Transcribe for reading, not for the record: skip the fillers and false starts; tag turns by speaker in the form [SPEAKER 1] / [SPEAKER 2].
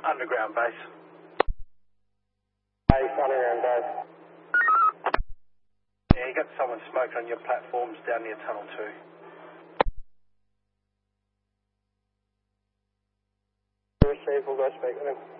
[SPEAKER 1] underground base.
[SPEAKER 2] Base, underground base.
[SPEAKER 1] Yeah, you got someone smoked on your platforms down near Tunnel 2.
[SPEAKER 2] Receive, we'll go speak with him.